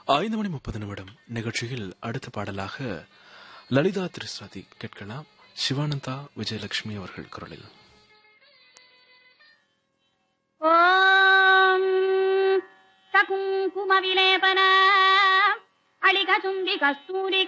5:30 நிகழ்ச்சியில் அடுத்த பாடலாக லலிதா திரிசாதி கேட்கலாம். சிவானந்தா விஜயலட்சுமி அவர்கள் குரலில். ஓம் சகுங்கும விலேபன அளிக சுந்தி கஸ்தூரி